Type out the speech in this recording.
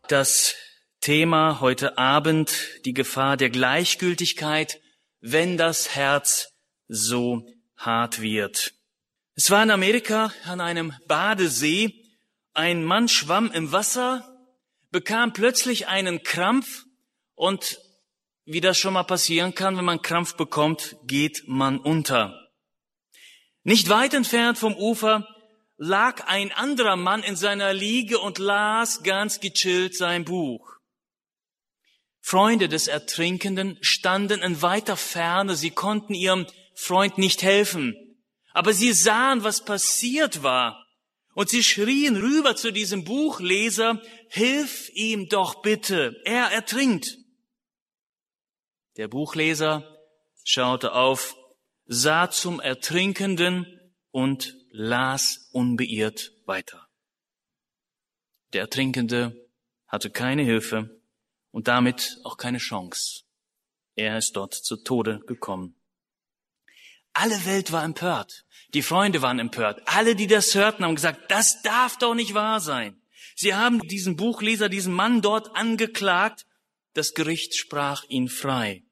Das Thema heute Abend, die Gefahr der Gleichgültigkeit, wenn das Herz so hart wird. Es war in Amerika an einem Badesee. Ein Mann schwamm im Wasser, bekam plötzlich einen Krampf und wie das schon mal passieren kann, wenn man Krampf bekommt, geht man unter. Nicht weit entfernt vom Ufer lag ein anderer Mann in seiner Liege und las ganz gechillt sein Buch. Freunde des Ertrinkenden standen in weiter Ferne, sie konnten ihrem Freund nicht helfen, aber sie sahen, was passiert war, und sie schrien rüber zu diesem Buchleser: Hilf ihm doch bitte, er ertrinkt. Der Buchleser schaute auf, sah zum Ertrinkenden und las unbeirrt weiter. Der Ertrinkende hatte keine Hilfe und damit auch keine Chance. Er ist dort zu Tode gekommen. Alle Welt war empört. Die Freunde waren empört. Alle, die das hörten, haben gesagt, das darf doch nicht wahr sein. Sie haben diesen Buchleser, diesen Mann dort angeklagt. Das Gericht sprach ihn frei.